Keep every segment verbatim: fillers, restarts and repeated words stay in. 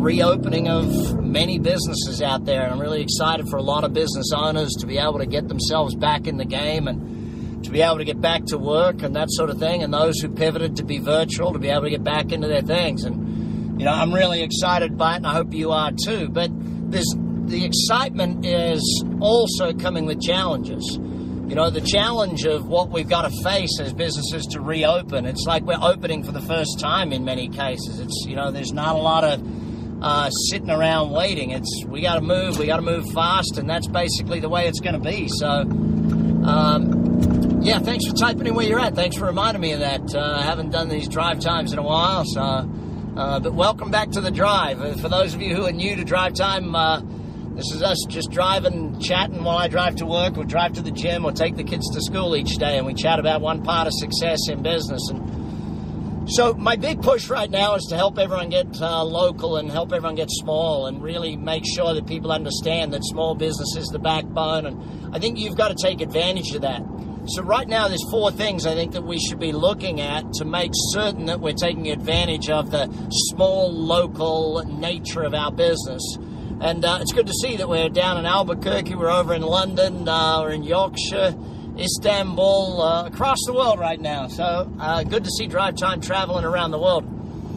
reopening of many businesses out there, and I'm really excited for a lot of business owners to be able to get themselves back in the game and to be able to get back to work and that sort of thing, and those who pivoted to be virtual to be able to get back into their things. And, you know, I'm really excited by it, and I hope you are too. But there's, the excitement is also coming with challenges. You know, the challenge of what we've got to face as businesses to reopen. It's like we're opening for the first time in many cases. It's, you know, there's not a lot of uh, sitting around waiting. It's, we got to move, we got to move fast, and that's basically the way it's going to be. So, um, yeah, thanks for typing in where you're at. Thanks for reminding me of that. Uh, I haven't done these drive times in a while, so, uh, but welcome back to the drive. Uh, for those of you who are new to drive time, uh, this is us just driving, chatting while I drive to work or drive to the gym or take the kids to school each day, and we chat about one part of success in business. And so my big push right now is to help everyone get uh, local and help everyone get small and really make sure that people understand that small business is the backbone. And I think you've got to take advantage of that. So right now there's four things I think that we should be looking at to make certain that we're taking advantage of the small, local nature of our business. And uh, it's good to see that we're down in Albuquerque, we're over in London, uh, we're in Yorkshire, Istanbul, uh, across the world right now. So uh, good to see Drive Time traveling around the world.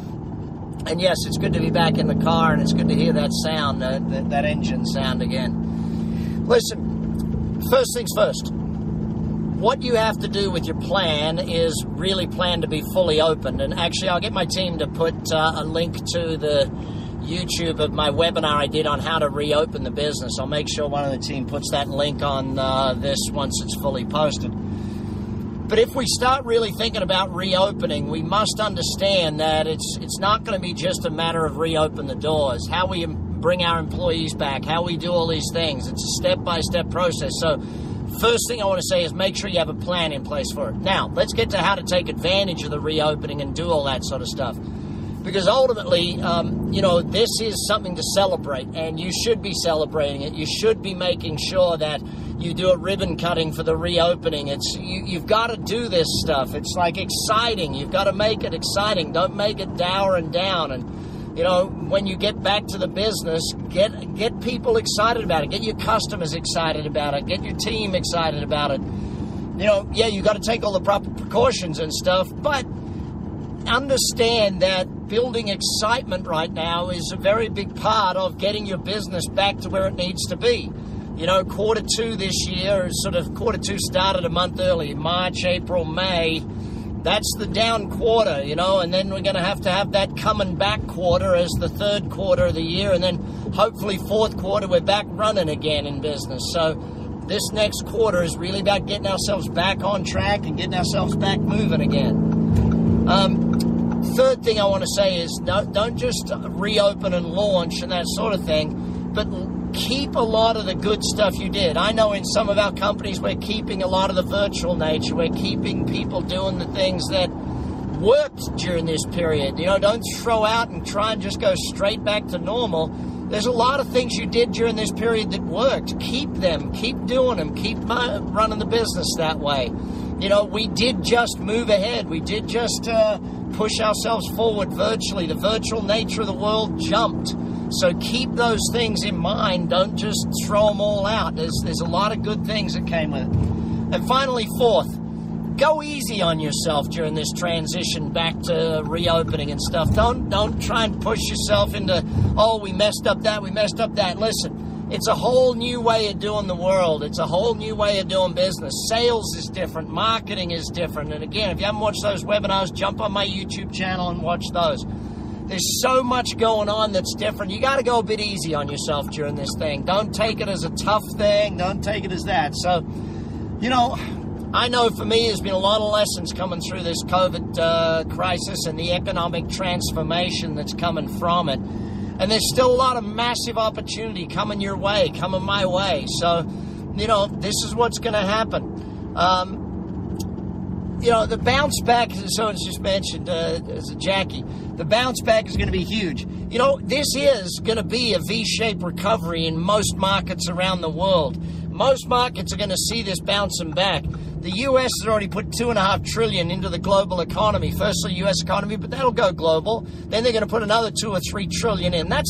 And yes, it's good to be back in the car, and it's good to hear that sound, uh, that, that engine sound again. Listen, first things first. What you have to do with your plan is really plan to be fully open. And actually, I'll get my team to put uh, a link to the YouTube of my webinar I did on how to reopen the business. I'll make sure one of the team puts that link on uh, this once it's fully posted. But if we start really thinking about reopening, we must understand that it's it's not going to be just a matter of reopen the doors, how we bring our employees back, how we do all these things. It's a step-by-step process. So first thing I want to say is make sure you have a plan in place for it. Now, let's get to how to take advantage of the reopening and do all that sort of stuff. Because ultimately, um, you know, this is something to celebrate, and you should be celebrating it. You should be making sure that you do a ribbon cutting for the reopening. It's you, you've got to do this stuff. It's like exciting. You've got to make it exciting. Don't make it dour and down. And, you know, when you get back to the business, get get people excited about it. Get your customers excited about it. Get your team excited about it. You know, yeah, you got to take all the proper precautions and stuff, but understand that building excitement right now is a very big part of getting your business back to where it needs to be. You know, quarter two this year, sort of quarter two started a month early, March, April, May. That's the down quarter, you know, and then we're going to have to have that coming back quarter as the third quarter of the year, and then hopefully fourth quarter we're back running again in business. So this next quarter is really about getting ourselves back on track and getting ourselves back moving again. Um, Third thing I want to say is don't, don't just reopen and launch and that sort of thing, but keep a lot of the good stuff you did. I know in some of our companies we're keeping a lot of the virtual nature. We're keeping people doing the things that worked during this period. You know, don't throw out and try and just go straight back to normal. There's a lot of things you did during this period that worked. Keep them. Keep doing them. Keep running the business that way. You know, we did just move ahead. We did just uh, push ourselves forward virtually. The virtual nature of the world jumped. So keep those things in mind. Don't just throw them all out. There's, there's a lot of good things that came with it. And finally, fourth, go easy on yourself during this transition back to reopening and stuff. Don't, don't try and push yourself into, oh, we messed up that, we messed up that. Listen. It's a whole new way of doing the world. It's a whole new way of doing business. Sales is different. Marketing is different. And again, if you haven't watched those webinars, jump on my YouTube channel and watch those. There's so much going on that's different. You got to go a bit easy on yourself during this thing. Don't take it as a tough thing. Don't take it as that. So, you know, I know for me there's been a lot of lessons coming through this COVID uh, crisis and the economic transformation that's coming from it. And there's still a lot of massive opportunity coming your way, coming my way. So, you know, this is what's going to happen. Um, you know, the bounce back, as someone's just mentioned, uh, as a Jackie, the bounce back is going to be huge. You know, this is going to be a V-shaped recovery in most markets around the world. Most markets are going to see this bouncing back. The U S has already put two and a half trillion into the global economy. Firstly, U S economy, but that'll go global. Then they're going to put another two or three trillion in. That's